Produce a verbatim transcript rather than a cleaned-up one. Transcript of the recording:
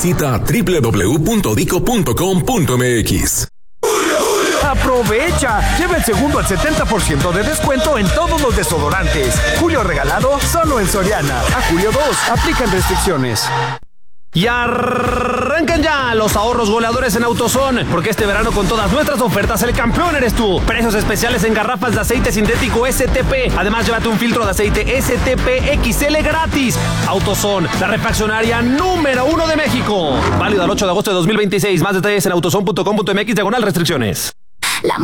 Visita doble u doble u doble u punto dico punto com punto m x. ¡Aprovecha! Lleva el segundo al setenta por ciento de descuento en todos los desodorantes. Julio regalado solo en Soriana. A julio dos, aplican restricciones. Y arrancan ya los ahorros goleadores en AutoZone, porque este verano con todas nuestras ofertas el campeón eres tú. Precios especiales en garrafas de aceite sintético S T P. Además, llévate un filtro de aceite S T P X L gratis. AutoZone, la refaccionaria número uno de México. Válido al ocho de agosto de dos mil veintiséis. Más detalles en autozone punto com punto m x diagonal restricciones.